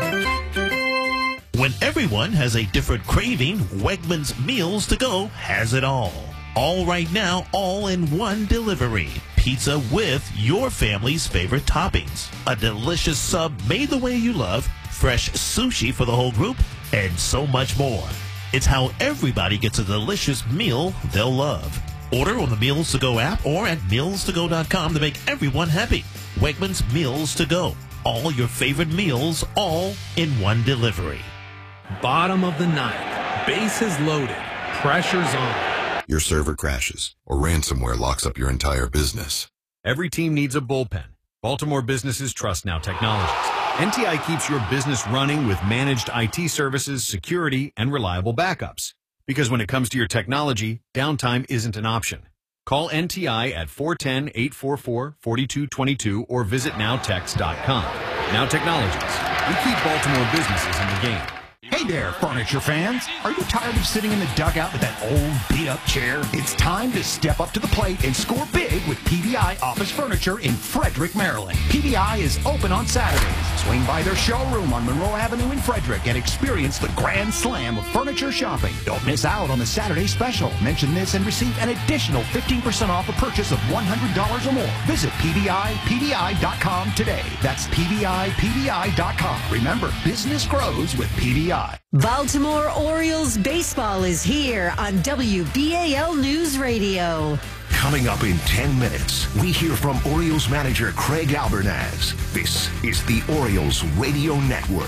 When everyone has a different craving, Wegmans Meals to Go has it all. All right now, all in one delivery. Pizza with your family's favorite toppings. A delicious sub made the way you love, fresh sushi for the whole group, and so much more. It's how everybody gets a delicious meal they'll love. Order on the Meals to Go app or at meals to go dot com to make everyone happy. Wegmans Meals to Go. All your favorite meals, all in one delivery. Bottom of the ninth. Bases loaded. Pressure's on. Your server crashes or ransomware locks up your entire business. Every team needs a bullpen. Baltimore businesses trust Now Technologies. N T I keeps your business running with managed I T services, security, and reliable backups. Because when it comes to your technology, downtime isn't an option. Call N T I at four one zero, eight four four, four two two two or visit now tex dot com. Now Technologies. We keep Baltimore businesses in the game. Hey there, furniture fans. Are you tired of sitting in the dugout with that old, beat-up chair? It's time to step up to the plate and score big with P V I Office Furniture in Frederick, Maryland. P V I is open on Saturdays. Swing by their showroom on Monroe Avenue in Frederick and experience the grand slam of furniture shopping. Don't miss out on the Saturday special. Mention this and receive an additional fifteen percent off a purchase of one hundred dollars or more. Visit P V I P V I dot com today. That's P V I P V I dot com. Remember, business grows with P V I. Baltimore Orioles baseball is here on W B A L News Radio. Coming up in ten minutes, we hear from Orioles manager Craig Albernaz. This is the Orioles Radio Network.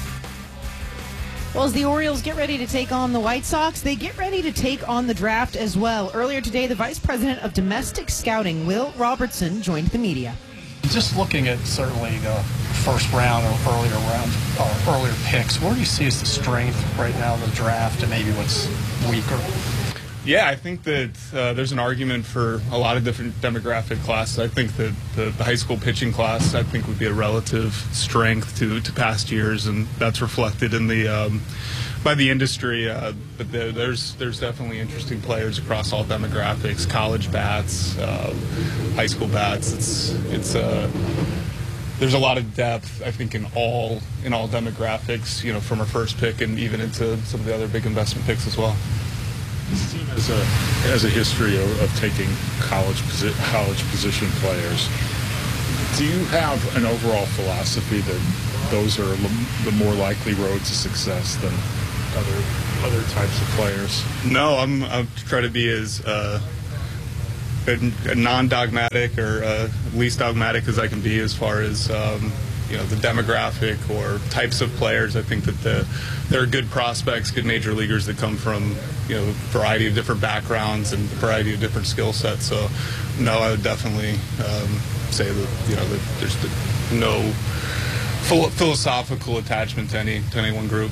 Well, as the Orioles get ready to take on the White Sox, they get ready to take on the draft as well. Earlier today, the Vice President of Domestic Scouting, Will Robertson, joined the media. Just looking at certainly the first round or earlier round or earlier picks, where do you see as the strength right now in the draft and maybe what's weaker? Yeah, I think that uh, there's an argument for a lot of different demographic classes. I think that the, the high school pitching class, I think, would be a relative strength to, to past years, and that's reflected in the um, by the industry. Uh, but there, there's there's definitely interesting players across all demographics, college bats, uh, high school bats. It's it's uh, there's a lot of depth, I think, in all in all demographics, you know, from our first pick and even into some of the other big investment picks as well. This team has a has a history of, of taking college posi- college position players. Do you have an overall philosophy that those are l- the more likely road to success than other other types of players? No, I'm I try to be as uh, a non-dogmatic or uh, least dogmatic as I can be as far as um, you know, the demographic or types of players. I think that the, there are good prospects, good major leaguers that come from, you know, a variety of different backgrounds and a variety of different skill sets. So, no, I would definitely um, say that, you know, that there's the, no philo- philosophical attachment to any to any one group.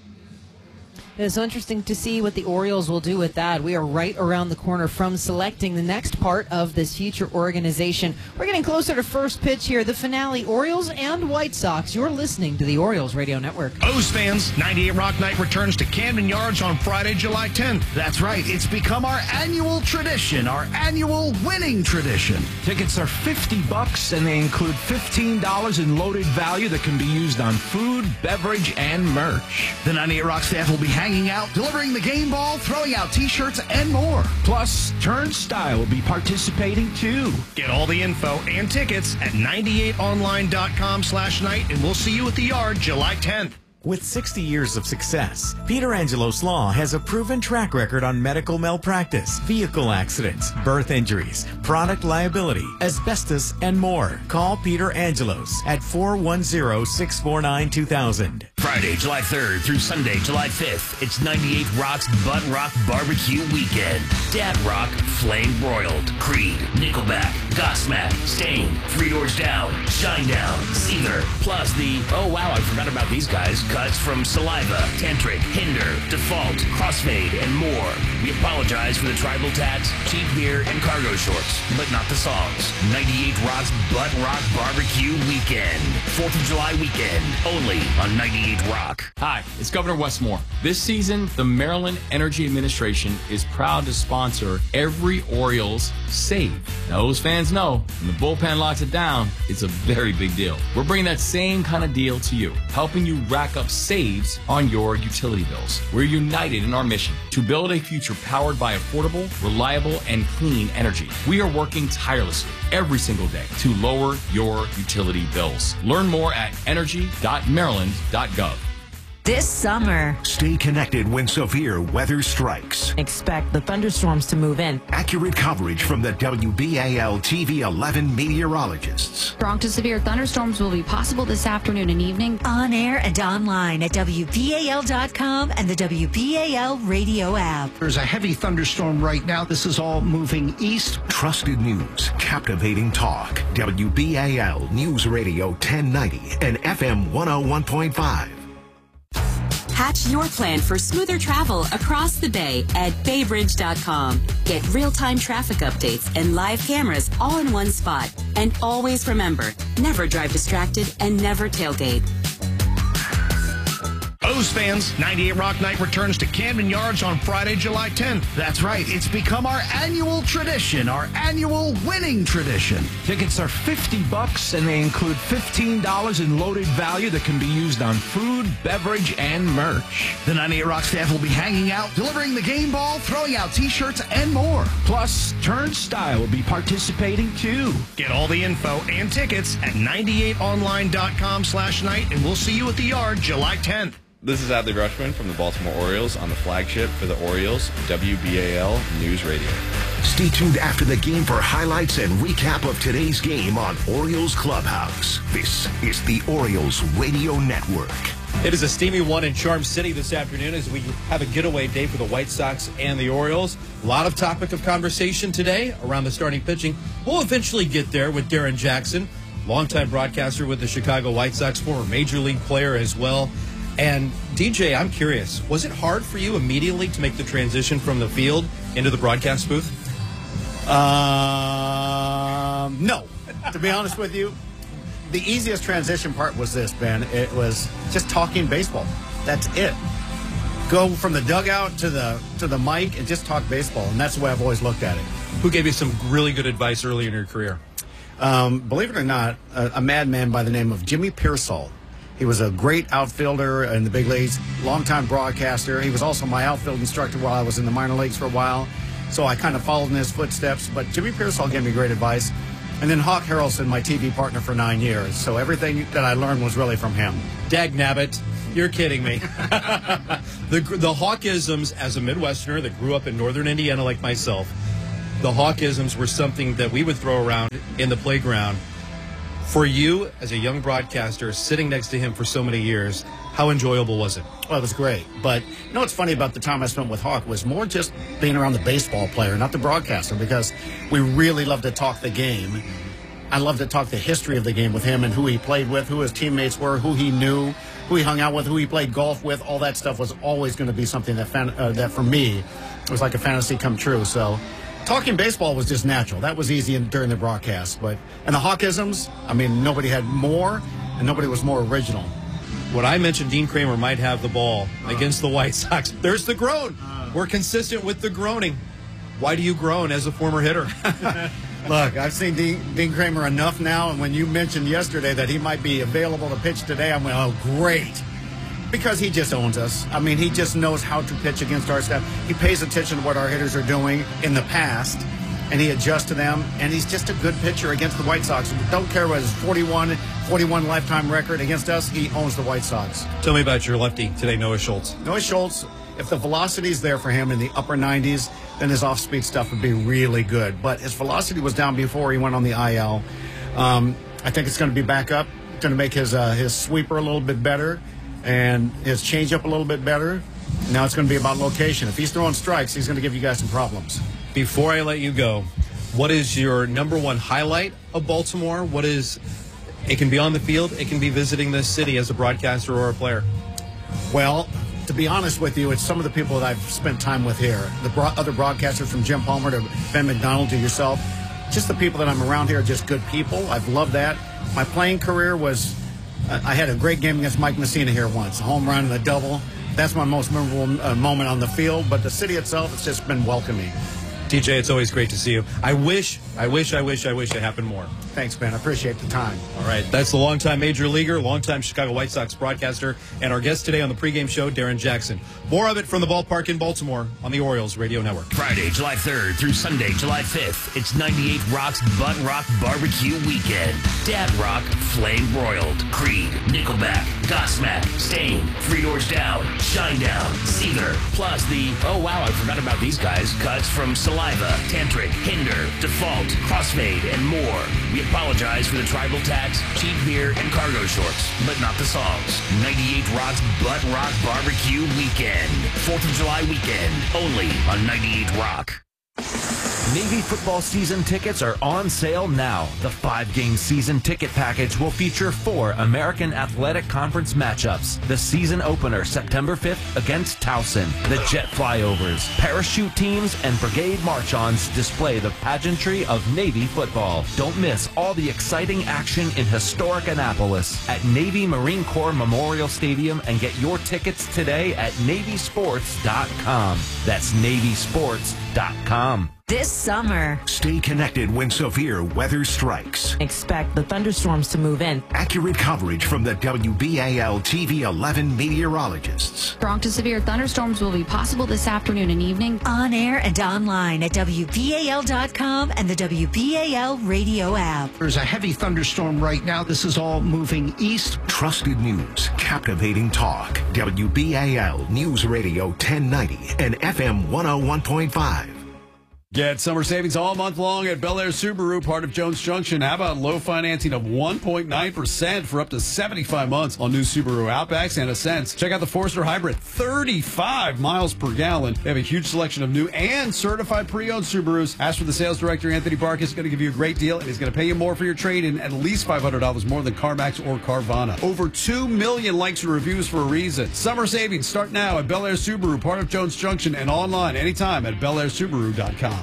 It's so interesting to see what the Orioles will do with that. We are right around the corner from selecting the next part of this future organization. We're getting closer to first pitch here. The finale, Orioles and White Sox. You're listening to the Orioles Radio Network. O's fans, ninety-eight Rock Night returns to Camden Yards on Friday, July tenth. That's right. It's become our annual tradition, our annual winning tradition. Tickets are fifty bucks, and they include fifteen dollars in loaded value that can be used on food, beverage, and merch. The ninety-eight Rock staff will be hanging out, delivering the game ball, throwing out T-shirts, and more. Plus, Turnstile will be participating too. Get all the info and tickets at ninety-eight online dot com slash night, and we'll see you at the Yard July tenth. With sixty years of success, Peter Angelos Law has a proven track record on medical malpractice, vehicle accidents, birth injuries, product liability, asbestos, and more. Call Peter Angelos at four one zero, six four nine, two thousand. Friday, July third through Sunday, July fifth, it's ninety-eight Rock's Butt Rock Barbecue Weekend. Dad Rock, Flame Broiled, Creed, Nickelback, Godsmack, Stain, Three Doors Down, Shinedown, Seether, plus the, oh wow, I forgot about these guys, cuts from Saliva, Tantric, Hinder, Default, Crossfade, and more. We apologize for the tribal tats, cheap beer, and cargo shorts, but not the songs. ninety-eight Rock's Butt Rock Barbecue Weekend. fourth of July weekend, only on ninety-eight Rock. Hi, it's Governor Wes Moore. This season, the Maryland Energy Administration is proud to sponsor every Orioles save. Now, those fans know when the bullpen locks it down, it's a very big deal. We're bringing that same kind of deal to you, helping you rack up saves on your utility bills. We're united in our mission to build a future powered by affordable, reliable, and clean energy. We are working tirelessly every single day to lower your utility bills. Learn more at energy dot maryland dot gov. This summer, Stay connected when severe weather strikes. expect the thunderstorms to move in. Accurate coverage from the W B A L T V eleven meteorologists. Strong to severe thunderstorms will be possible this afternoon and evening. On air and online at W B A L dot com and the W B A L radio app. There's a heavy thunderstorm right now. This is all moving east. Trusted news, captivating talk. W B A L News Radio ten ninety and F M one oh one point five. Hatch your plan for smoother travel across the bay at baybridge dot com. Get real-time traffic updates and live cameras all in one spot. And always remember, never drive distracted and never tailgate. O's fans, ninety-eight Rock Night returns to Camden Yards on Friday, July tenth. That's right. It's become our annual tradition, our annual winning tradition. Tickets are fifty bucks, and they include fifteen dollars in loaded value that can be used on food, beverage, and merch. The ninety-eight Rock staff will be hanging out, delivering the game ball, throwing out T-shirts, and more. Plus, Turnstile will be participating too. Get all the info and tickets at ninety-eight online dot com slash night, and we'll see you at the Yard July tenth. This is Adley Rushman from the Baltimore Orioles on the flagship for the Orioles, W B A L News Radio. Stay tuned after the game for highlights and recap of today's game on Orioles Clubhouse. This is the Orioles Radio Network. It is a steamy one in Charm City this afternoon as we have a getaway day for the White Sox and the Orioles. A lot of topic of conversation today around the starting pitching. We'll eventually get there with Darren Jackson, longtime broadcaster with the Chicago White Sox, former Major League player as well. And D J, I'm curious, was it hard for you immediately to make the transition from the field into the broadcast booth? Um, no. To be honest with you, the easiest transition part was this, Ben. It was just talking baseball. That's it. Go from the dugout to the to the mic and just talk baseball, and that's the way I've always looked at it. Who gave you some really good advice early in your career? Um, believe it or not, a, a madman by the name of Jimmy Pearsall. He was a great outfielder in the big leagues, longtime broadcaster. He was also my outfield instructor while I was in the minor leagues for a while. So I kind of followed in his footsteps. But Jimmy Pearsall gave me great advice. And then Hawk Harrelson, my T V partner for nine years. So everything that I learned was really from him. Dag nabbit. You're kidding me. the, the Hawkisms, as a Midwesterner that grew up in northern Indiana like myself, the Hawkisms were something that we would throw around in the playground. For you, as a young broadcaster, sitting next to him for so many years, how enjoyable was it? Well, it was great. But you know what's funny about the time I spent with Hawk was more just being around the baseball player, not the broadcaster, because we really love to talk the game. I love to talk the history of the game with him and who he played with, who his teammates were, who he knew, who he hung out with, who he played golf with. All that stuff was always going to be something that, fan- uh, that for me, was like a fantasy come true. So talking baseball was just natural. That was easy in, during the broadcast. But and the Hawkisms, I mean, nobody had more, and nobody was more original. When I mentioned Dean Kramer might have the ball uh, against the White Sox, there's the groan. Uh, We're consistent with the groaning. Why do you groan as a former hitter? Look, I've seen Dean, Dean Kramer enough now, and when you mentioned yesterday that he might be available to pitch today, I'm like, oh, great. Because he just owns us. I mean, he just knows how to pitch against our staff. He pays attention to what our hitters are doing in the past, and he adjusts to them, and he's just a good pitcher against the White Sox. Don't care what his forty-one, forty-one lifetime record against us, he owns the White Sox. Tell me about your lefty today, Noah Schultz. Noah Schultz, if the velocity is there for him in the upper nineties, then his off-speed stuff would be really good. But his velocity was down before he went on the I L. Um, I think it's going to be back up. It's going to make his uh, his sweeper a little bit better and his changeup a little bit better. Now it's going to be about location. If he's throwing strikes, he's going to give you guys some problems. Before I let you go, what is your number one highlight of Baltimore? What is, it can be on the field, it can be visiting this city as a broadcaster or a player. Well, to be honest with you, it's some of the people that I've spent time with here. The bro- other broadcasters, from Jim Palmer to Ben McDonald to yourself. Just the people that I'm around here are just good people. I've loved that. My playing career was, uh, I had a great game against Mike Messina here once, a home run and a double. That's my most memorable uh, moment on the field. But the city itself, it's just been welcoming. T J, it's always great to see you. I wish, I wish, I wish, I wish it happened more. Thanks, man. I appreciate the time. All right. That's the longtime Major Leaguer, longtime Chicago White Sox broadcaster, and our guest today on the pregame show, Darren Jackson. More of it from the ballpark in Baltimore on the Orioles Radio Network. Friday, July third through Sunday, July fifth. It's ninety-eight Rock's Butt Rock Barbecue Weekend. Dad Rock, Flame Broiled, Creed, Nickelback, Godsmack, Stain, Three Doors Down, Shinedown, Seether, plus the, oh wow, I forgot about these guys, cuts from Saliva, Tantric, Hinder, Default, Crossfade, and more. We apologize for the tribal tax, cheap beer, and cargo shorts, but not the songs. ninety-eight Rock's Butt Rock Barbecue Weekend. fourth of July weekend, only on ninety-eight Rock. Navy football season tickets are on sale now. The five-game season ticket package will feature four American Athletic Conference matchups. The season opener, September fifth, against Towson. The jet flyovers, parachute teams, and brigade march-ons display the pageantry of Navy football. Don't miss all the exciting action in historic Annapolis at Navy Marine Corps Memorial Stadium, and get your tickets today at Navy Sports dot com. That's Navy Sports dot com. This summer, stay connected when severe weather strikes. Expect the thunderstorms to move in. Accurate coverage from the W B A L T V eleven meteorologists. Strong to severe thunderstorms will be possible this afternoon and evening. On air and online at W B A L dot com and the W B A L radio app. There's a heavy thunderstorm right now. This is all moving east. Trusted news, captivating talk. W B A L News Radio ten ninety and F M one oh one point five. Get summer savings all month long at Bel Air Subaru, part of Jones Junction. How about low financing of one point nine percent for up to seventy-five months on new Subaru Outbacks and Ascents? Check out the Forester Hybrid, thirty-five miles per gallon. They have a huge selection of new and certified pre-owned Subarus. Ask for the sales director, Anthony Barkus. He's going to give you a great deal, and he's going to pay you more for your trade-in, at least five hundred dollars more than CarMax or Carvana. Over two million likes and reviews for a reason. Summer savings start now at Bel Air Subaru, part of Jones Junction, and online anytime at Bel Air Subaru dot com.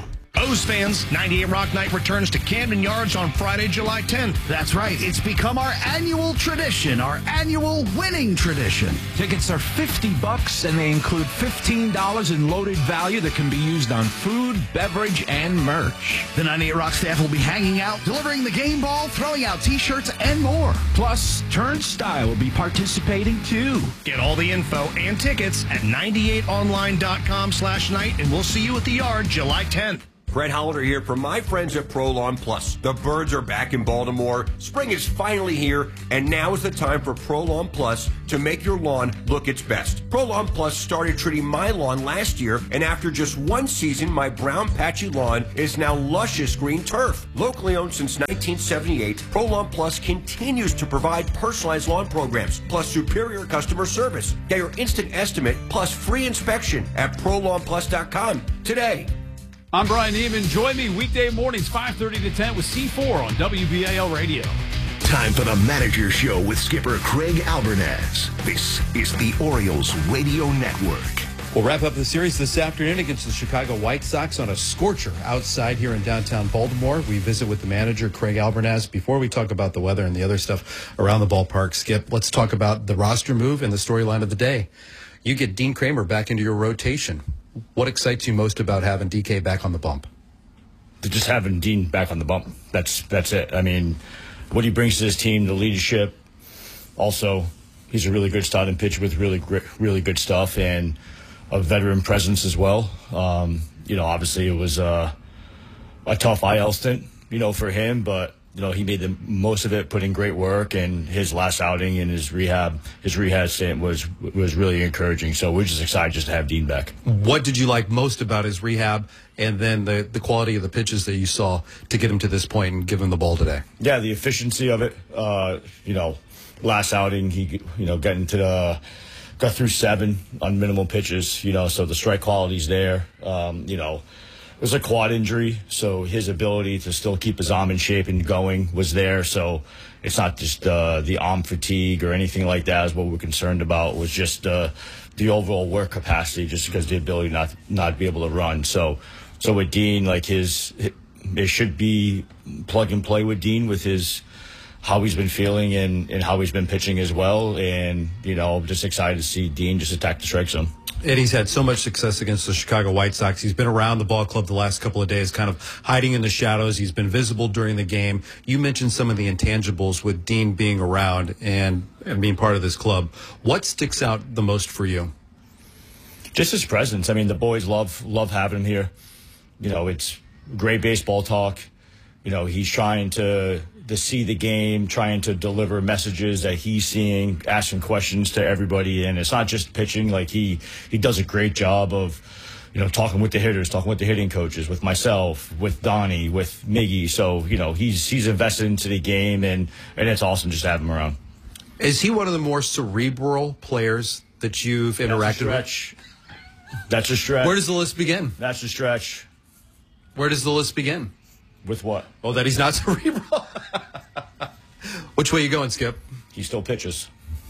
Those fans, ninety-eight Rock Night returns to Camden Yards on Friday, July tenth. That's right. It's become our annual tradition, our annual winning tradition. Tickets are fifty bucks, and they include fifteen dollars in loaded value that can be used on food, beverage, and merch. The ninety-eight Rock staff will be hanging out, delivering the game ball, throwing out T-shirts, and more. Plus, Turnstile will be participating, too. Get all the info and tickets at ninety-eight online dot com slash night, and we'll see you at the Yard July tenth. Fred Hollander here from my friends at Pro Lawn Plus. The birds are back in Baltimore. Spring is finally here, and now is the time for Pro Lawn Plus to make your lawn look its best. Pro Lawn Plus started treating my lawn last year, and after just one season, my brown patchy lawn is now luscious green turf. Locally owned since nineteen seventy-eight, Pro Lawn Plus continues to provide personalized lawn programs, plus superior customer service. Get your instant estimate, plus free inspection at pro lawn plus dot com today. I'm Brian Neiman. Join me weekday mornings, five thirty to ten with C four on W B A L Radio. Time for the Manager Show with skipper Craig Albernaz. This is the Orioles Radio Network. We'll wrap up the series this afternoon against the Chicago White Sox on a scorcher outside here in downtown Baltimore. We visit with the manager, Craig Albernaz. Before we talk about the weather and the other stuff around the ballpark, Skip, let's talk about the roster move and the storyline of the day. You get Dean Kramer back into your rotation. What excites you most about having D K back on the bump? Just having Dean back on the bump. That's that's it. I mean, what he brings to his team, the leadership. Also, he's a really good starting pitcher with really really good stuff and a veteran presence as well. Um, you know, obviously it was uh, a tough I L stint, you know, for him, but you know, he made the most of it, put in great work, and his last outing in his rehab, his rehab stint was was really encouraging. So we're just excited just to have Dean back. What did you like most about his rehab, and then the the quality of the pitches that you saw to get him to this point and give him the ball today? Yeah, the efficiency of it. Uh, you know, last outing he, you know, got into the got through seven on minimal pitches. You know, so the strike quality's there. Um, you know. It was a quad injury, so his ability to still keep his arm in shape and going was there. So it's not just uh, the arm fatigue or anything like that is what we're concerned about. It was just uh, the overall work capacity, just because the ability not not be able to run. So, so with Dean, like his, it should be plug and play with Dean with his how he's been feeling and, and how he's been pitching as well. And you know, just excited to see Dean just attack the strike zone. And he's had so much success against the Chicago White Sox. He's been around the ball club the last couple of days, kind of hiding in the shadows. He's been visible during the game. You mentioned some of the intangibles with Dean being around and, and being part of this club. What sticks out the most for you? Just his presence. I mean, the boys love love having him here. You know, it's great baseball talk. You know, he's trying to to see the game, trying to deliver messages that he's seeing, asking questions to everybody. And it's not just pitching. Like he, he does a great job of, you know, talking with the hitters, talking with the hitting coaches, with myself, with Donnie, with Miggy. So, you know, he's, he's invested into the game, and, and it's awesome just to have him around. Is he one of the more cerebral players that you've interacted That's with? That's a stretch. Where does the list begin? That's a stretch. Where does the list begin? With what? Oh, that he's not cerebral. Which way you going, Skip? He still pitches.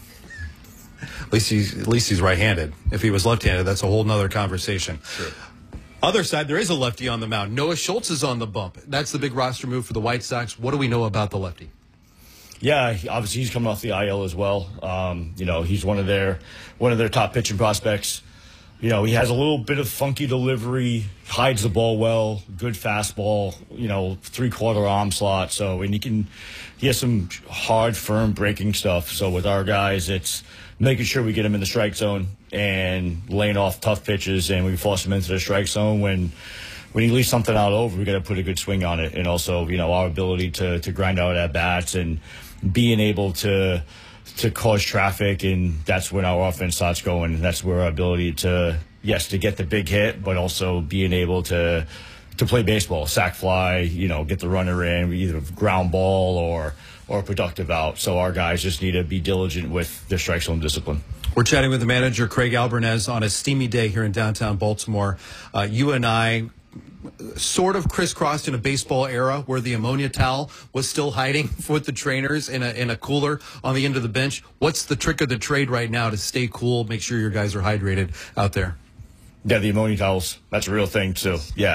At least he's at least he's right-handed. If he was left-handed, that's a whole nother conversation. Sure. Other side, there is a lefty on the mound. Noah Schultz is on the bump. That's the big roster move for the White Sox. What do we know about the lefty? Yeah, he, obviously he's coming off the I L as well. Um, you know, he's one of their one of their top pitching prospects. You know, he has a little bit of funky delivery, hides the ball well, good fastball, you know, three-quarter arm slot. So, and he can, he has some hard, firm breaking stuff. So with our guys, it's making sure we get him in the strike zone and laying off tough pitches, and we force him into the strike zone. When when he leaves something out over, we got to put a good swing on it. And also, you know, our ability to to grind out at bats and being able to to cause traffic, and that's when our offense starts going. And that's where our ability to, yes, to get the big hit, but also being able to to play baseball, sack fly, you know, get the runner in, either ground ball or or productive out. So our guys just need to be diligent with their strike zone discipline. We're chatting with the manager, Craig Albernaz, on a steamy day here in downtown Baltimore. Uh, you and I sort of crisscrossed in a baseball era where the ammonia towel was still hiding with the trainers in a in a cooler on the end of the bench. What's the trick of the trade right now to stay cool, make sure your guys are hydrated out there? Yeah, the ammonia towels. That's a real thing, too. Yeah.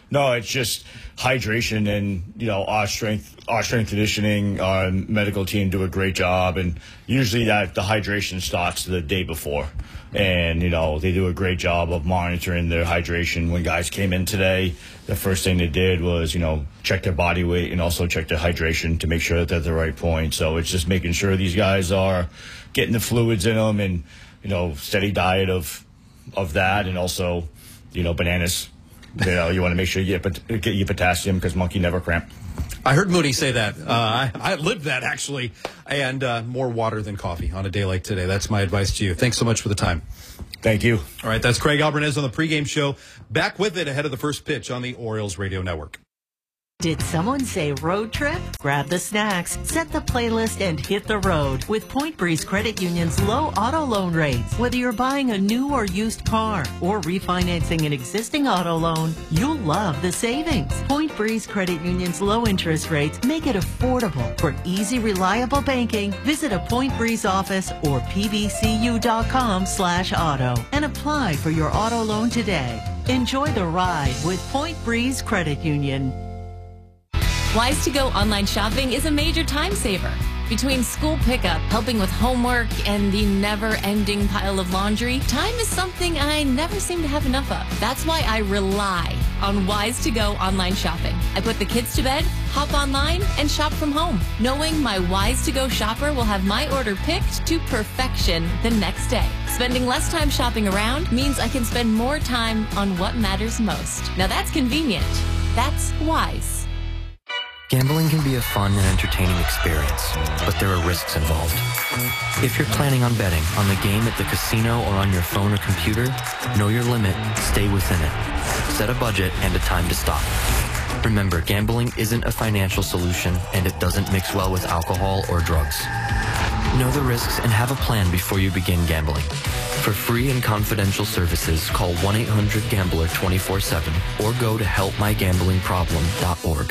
No, it's just hydration, and you know our strength, our strength conditioning, our medical team do a great job, and usually that the hydration starts the day before, and you know they do a great job of monitoring their hydration. When guys came in today, the first thing they did was you know check their body weight and also check their hydration to make sure that they're at the right point. So it's just making sure these guys are getting the fluids in them, and you know steady diet of of that, and also you know bananas. You know, you want to make sure you get, get your potassium because monkey never cramp. I heard Mooney say that. Uh, I, I lived that, actually. And uh, more water than coffee on a day like today. That's my advice to you. Thanks so much for the time. Thank you. All right, that's Craig Albernez on the pregame show. Back with it ahead of the first pitch on the Orioles Radio Network. Did someone say road trip? Grab the snacks, set the playlist, and hit the road with Point Breeze Credit Union's low auto loan rates. Whether you're buying a new or used car or refinancing an existing auto loan, you'll love the savings. Point Breeze Credit Union's low interest rates make it affordable. For easy, reliable banking, visit a Point Breeze office or p b c u dot com slash auto and apply for your auto loan today. Enjoy the ride with Point Breeze Credit Union. Wise to Go online shopping is a major time saver. Between school pickup, helping with homework, and the never-ending pile of laundry, time is something I never seem to have enough of. That's why I rely on Wise to Go online shopping. I put the kids to bed, hop online, and shop from home, knowing my Wise to Go shopper will have my order picked to perfection the next day. Spending less time shopping around means I can spend more time on what matters most. Now that's convenient. That's Wise. Gambling can be a fun and entertaining experience, but there are risks involved. If you're planning on betting on the game at the casino or on your phone or computer, know your limit, stay within it. Set a budget and a time to stop. Remember, gambling isn't a financial solution, and it doesn't mix well with alcohol or drugs. Know the risks and have a plan before you begin gambling. For free and confidential services, call one eight hundred gambler twenty-four seven or go to help my gambling problem dot org.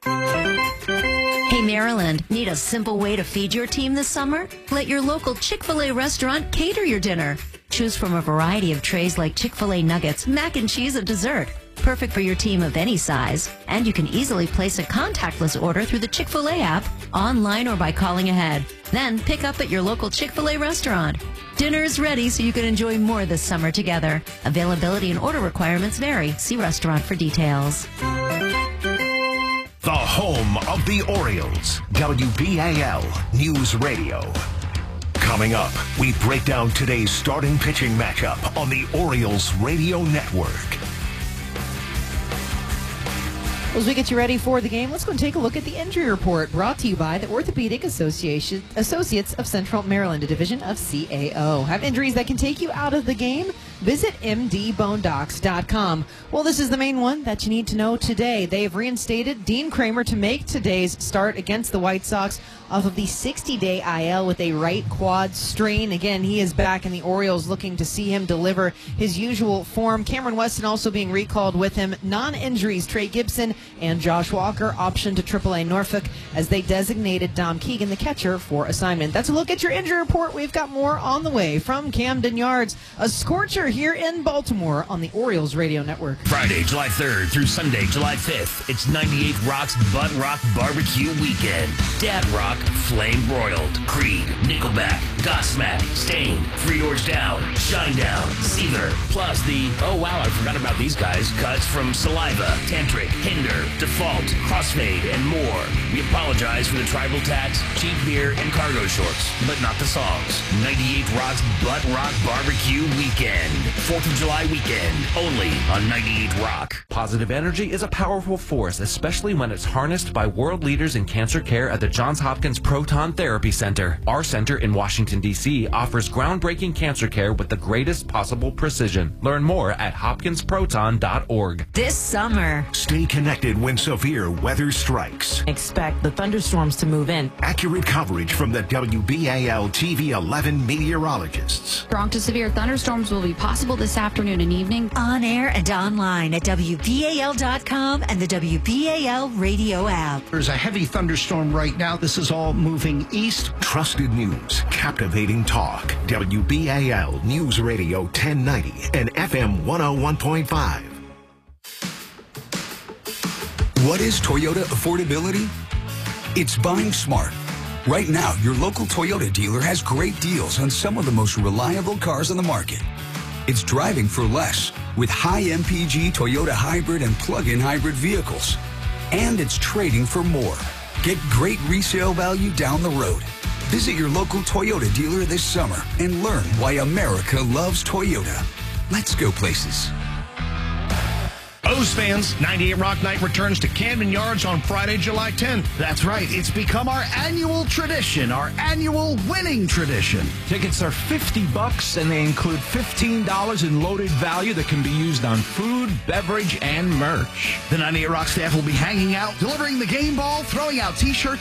Hey, Maryland, need a simple way to feed your team this summer? Let your local Chick-fil-A restaurant cater your dinner. Choose from a variety of trays like Chick-fil-A nuggets, mac and cheese, and dessert. Perfect for your team of any size. And you can easily place a contactless order through the Chick-fil-A app, online or by calling ahead. Then pick up at your local Chick-fil-A restaurant. Dinner is ready so you can enjoy more this summer together. Availability and order requirements vary. See restaurant for details. The home of the Orioles, W B A L News Radio. Coming up, we break down today's starting pitching matchup on the Orioles Radio Network. As we get you ready for the game, let's go and take a look at the injury report brought to you by the Orthopedic Association Associates of Central Maryland, a division of C A O. Have injuries that can take you out of the game? Visit m d bone docs dot com. Well, this is the main one that you need to know today. They have reinstated Dean Kramer to make today's start against the White Sox off of the sixty-day I L with a right quad strain. Again, he is back, and the Orioles looking to see him deliver his usual form. Cameron Weston also being recalled with him. Non-injuries, Trey Gibson and Josh Walker option to triple A Norfolk as they designated Dom Keegan, the catcher, for assignment. That's a look at your injury report. We've got more on the way from Camden Yards. A scorcher here in Baltimore on the Orioles Radio Network. Friday, July third through Sunday, July fifth. It's ninety-eight Rock's Butt Rock Barbecue Weekend. Dad Rock, Flame Broiled, Creed, Nickelback, Godsmack, Stain, Three Doors Down, Shinedown, Seether, plus the, oh wow, I forgot about these guys, cuts from Saliva, Tantric, Hinder, Default, Crossfade, and more. We apologize for the tribal tats, cheap beer, and cargo shorts, but not the songs. ninety-eight Rock's Butt Rock Barbecue Weekend. fourth of July weekend, only on ninety-eight Rock. Positive energy is a powerful force, especially when it's harnessed by world leaders in cancer care at the Johns Hopkins Proton Therapy Center. Our center in Washington, D C offers groundbreaking cancer care with the greatest possible precision. Learn more at hopkins proton dot org. This summer, Stay connected when severe weather strikes. Expect the thunderstorms to move in. Accurate coverage from the W B A L T V eleven meteorologists. Strong to severe thunderstorms will be possible this afternoon and evening. on air and online at W B A L dot com and the W B A L radio app. There's a heavy thunderstorm right now. This is all moving east. Trusted news, captivating talk. W B A L News Radio ten ninety and F M one oh one point five. What is Toyota affordability? It's buying smart. Right now, your local Toyota dealer has great deals on some of the most reliable cars on the market. It's driving for less with high M P G Toyota hybrid and plug-in hybrid vehicles. And it's trading for more. Get great resale value down the road. Visit your local Toyota dealer this summer and learn why America loves Toyota. Let's go places. O's fans, ninety-eight Rock Night returns to Camden Yards on Friday, July tenth. That's right. It's become our annual tradition, our annual winning tradition. Tickets are fifty bucks and they include fifteen dollars in loaded value that can be used on food, beverage, and merch. The ninety-eight Rock staff will be hanging out, delivering the game ball, throwing out t-shirts,